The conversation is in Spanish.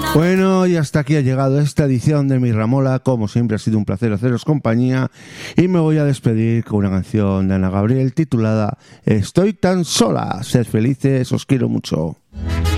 Bueno, y hasta aquí ha llegado esta edición de Mi Ramola. Como siempre ha sido un placer haceros compañía y me voy a despedir con una canción de Ana Gabriel titulada Estoy tan sola. Sed felices, os quiero mucho.